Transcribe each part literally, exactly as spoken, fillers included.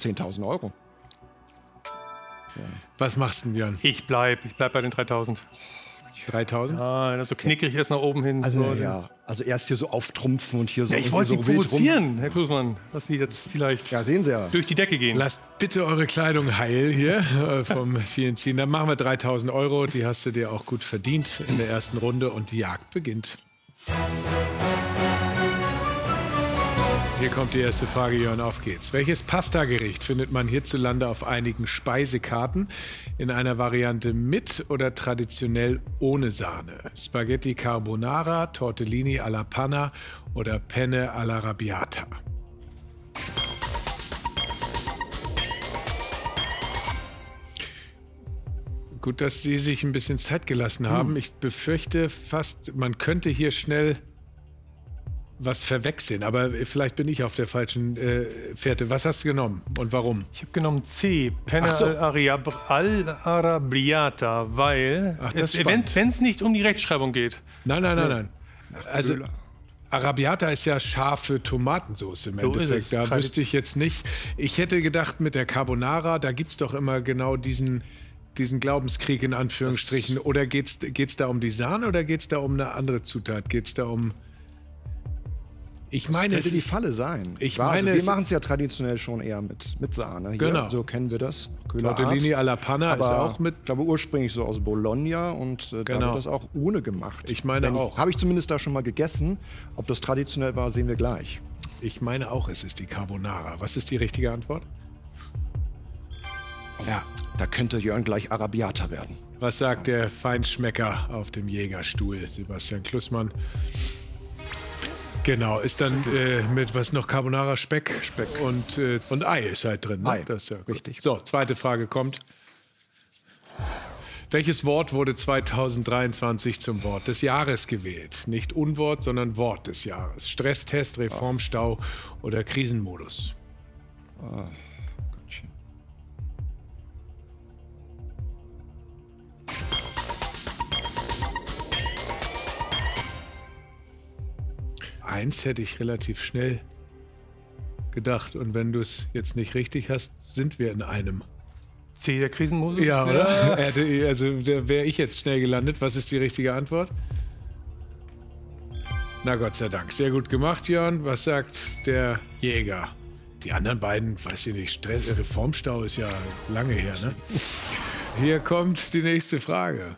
zehntausend Euro. Ja. Was machst du denn, Jan? Ich bleib, ich bleib bei den dreitausend. dreitausend? Ah, so knickrig erst nach oben hin. Also, so ja, also erst hier so auftrumpfen und hier so. Ja, ich wollte so Sie provozieren, Herr Klusmann, dass Sie jetzt vielleicht ja, sehen Sie ja. durch die Decke gehen. Lasst bitte eure Kleidung heil hier äh, vom vielen Ziehen. Dann machen wir dreitausend Euro. Die hast du dir auch gut verdient in der ersten Runde und die Jagd beginnt. Hier kommt die erste Frage, Jörn, auf geht's. Welches Pastagericht findet man hierzulande auf einigen Speisekarten in einer Variante mit oder traditionell ohne Sahne? Spaghetti Carbonara, Tortellini alla Panna oder Penne alla Arrabbiata? Gut, dass Sie sich ein bisschen Zeit gelassen haben. Hm. Ich befürchte fast, man könnte hier schnell was verwechseln, aber vielleicht bin ich auf der falschen äh, Fährte. Was hast du genommen und warum? Ich habe genommen C, Penne so. all'arrabbiata, weil, Ach, das es, wenn es nicht um die Rechtschreibung geht. Nein, nein, nein, nein. Also Arrabbiata ist ja scharfe Tomatensauce im So Endeffekt. Da wüsste ich jetzt nicht. Ich hätte gedacht, mit der Carbonara, da gibt es doch immer genau diesen, diesen Glaubenskrieg in Anführungsstrichen. Das oder geht es da um die Sahne oder geht es da um eine andere Zutat? Geht es da um... Ich meine, das könnte es die Falle sein. Ich Klar, meine, also wir es machen es ja traditionell schon eher mit, mit Sahne. Hier, genau. So kennen wir das. Tortellini alla Panna aber ist auch mit. Ich glaube ursprünglich so aus Bologna und äh, genau. da wird das auch ohne gemacht. Ich meine Wenn auch. Habe ich zumindest da schon mal gegessen. Ob das traditionell war, sehen wir gleich. Ich meine auch, es ist die Carbonara. Was ist die richtige Antwort? Ja. Da könnte Jörn gleich Arrabbiata werden. Was sagt der Feinschmecker auf dem Jägerstuhl, Sebastian Klussmann? Genau, ist dann äh, mit was noch Carbonara, Speck, Speck. Und, äh, und Ei ist halt drin. Ne? Ei, das ist ja richtig. So, zweite Frage kommt. Welches Wort wurde zweitausenddreiundzwanzig zum Wort des Jahres gewählt? Nicht Unwort, sondern Wort des Jahres. Stresstest, Reformstau oder Krisenmodus? Ah, Gottchen. Eins hätte ich relativ schnell gedacht. Und wenn du es jetzt nicht richtig hast, sind wir in einem. C, der Krisenmodus? Ja, oder? Ja. Also da wäre ich jetzt schnell gelandet. Was ist die richtige Antwort? Na Gott sei Dank. Sehr gut gemacht, Jörn. Was sagt der Jäger? Die anderen beiden, weiß ich nicht, Stress, Reformstau ist ja lange her, ne? Hier kommt die nächste Frage.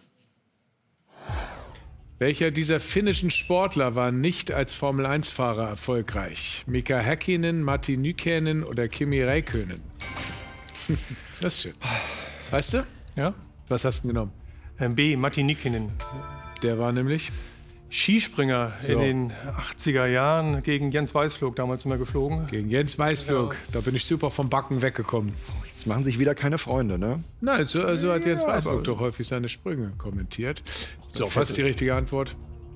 Welcher dieser finnischen Sportler war nicht als Formel eins Fahrer erfolgreich? Mika Häkkinen, Matti Nykänen oder Kimi Räikkönen? Das ist schön. Weißt du? Ja. Was hast du genommen? Ähm, B, Matti Nykänen. Der war nämlich Skispringer so. in den achtziger Jahren gegen Jens Weißflog damals immer geflogen. Gegen Jens Weißflog. Ja. Da bin ich super vom Backen weggekommen. Jetzt machen sich wieder keine Freunde, ne? Nein, so, so hat Jens ja, Weißflog doch häufig seine Sprünge kommentiert. So, was ist die richtige Antwort?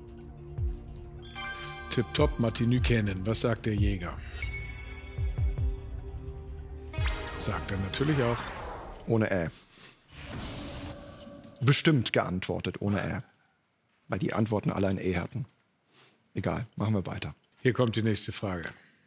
Tipptopp, Matti Nykänen. Was sagt der Jäger? Sagt er natürlich auch. Ohne Ä. Bestimmt geantwortet, ohne Ä. Weil die Antworten alle ein E hatten. Egal, machen wir weiter. Hier kommt die nächste Frage.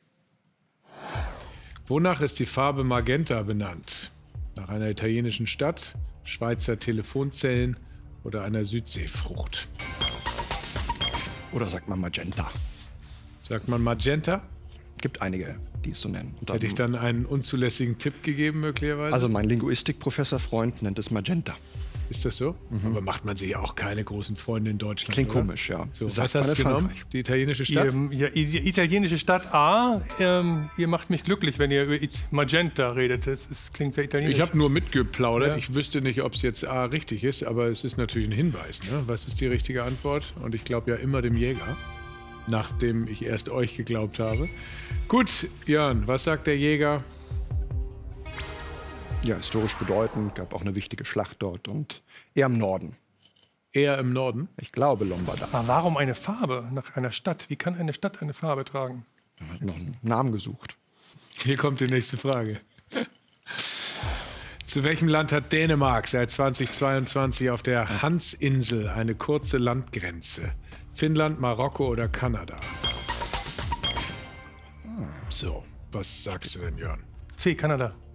Wonach ist die Farbe Magenta benannt? Nach einer italienischen Stadt, Schweizer Telefonzellen oder einer Südseefrucht? Oder sagt man Magenta? Sagt man Magenta? Gibt einige, die es so nennen. Und Hätte ich dann einen unzulässigen Tipp gegeben möglicherweise? Also mein Linguistikprofessor-Freund nennt es Magenta. Ist das so? Mhm. Aber macht man sich ja auch keine großen Freunde in Deutschland, Klingt oder? komisch, ja. So, was hast du genommen? Die italienische Stadt? Ihr, ja, die italienische Stadt A. Ähm, ihr macht mich glücklich, wenn ihr über Magenta redet. Das, das klingt sehr italienisch. Ich habe nur mitgeplaudert. Ja. Ich wüsste nicht, ob es jetzt A richtig ist, aber es ist natürlich ein Hinweis. Ne? Was ist die richtige Antwort? Und ich glaube ja immer dem Jäger, nachdem ich erst euch geglaubt habe. Gut, Jörn, was sagt der Jäger? Ja, historisch bedeutend, gab auch eine wichtige Schlacht dort und eher im Norden. Eher im Norden? Ich glaube Lombardei. Aber warum eine Farbe nach einer Stadt? Wie kann eine Stadt eine Farbe tragen? Er hat noch einen Namen gesucht. Hier kommt die nächste Frage. Zu welchem Land hat Dänemark seit zweitausendzweiundzwanzig auf der Hansinsel eine kurze Landgrenze? Finnland, Marokko oder Kanada? So, was sagst du denn, Jörn? C, Kanada.